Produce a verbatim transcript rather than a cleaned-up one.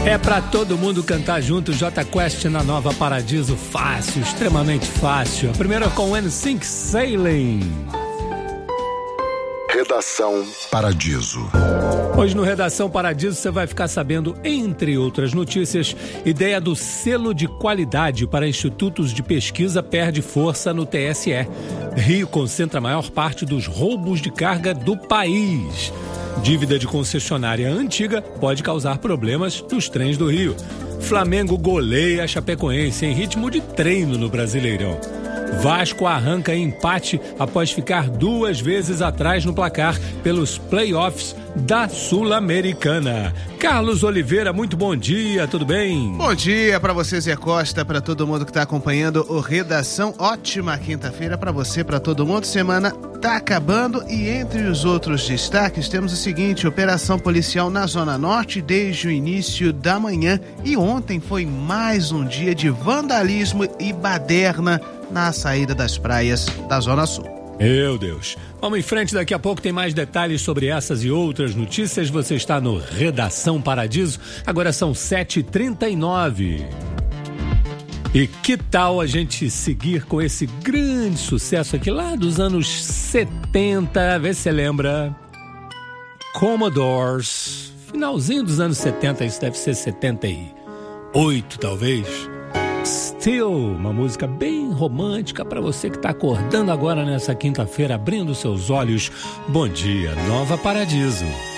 É pra todo mundo cantar junto, J Quest na Nova Paradiso, fácil, extremamente fácil. A primeira com o N Sync Sailing. Redação Paradiso. Hoje no Redação Paradiso você vai ficar sabendo, entre outras notícias, ideia do selo de qualidade para institutos de pesquisa perde força no T S E. Rio concentra a maior parte dos roubos de carga do país. Dívida de concessionária antiga pode causar problemas nos trens do Rio. Flamengo goleia a Chapecoense em ritmo de treino no Brasileirão. Vasco arranca empate após ficar duas vezes atrás no placar pelos playoffs da Sul-Americana. Carlos Oliveira, muito bom dia, tudo bem? Bom dia para você, Zé Costa, para todo mundo que está acompanhando o Redação. Ótima quinta-feira para você, para todo mundo. Semana tá acabando e entre os outros destaques temos o seguinte: operação policial na Zona Norte desde o início da manhã, e ontem foi mais um dia de vandalismo e baderna na saída das praias da Zona Sul. Meu Deus. Vamos em frente, daqui a pouco tem mais detalhes sobre essas e outras notícias. Você está no Redação Paradiso. Agora são sete e trinta e nove. E que tal a gente seguir com esse grande sucesso aqui lá dos anos setenta? Vê se você lembra. Commodores. Finalzinho dos anos setenta, isso deve ser setenta e oito talvez. Still, uma música bem romântica para você que está acordando agora nessa quinta-feira, abrindo seus olhos. Bom dia, Nova Paradiso.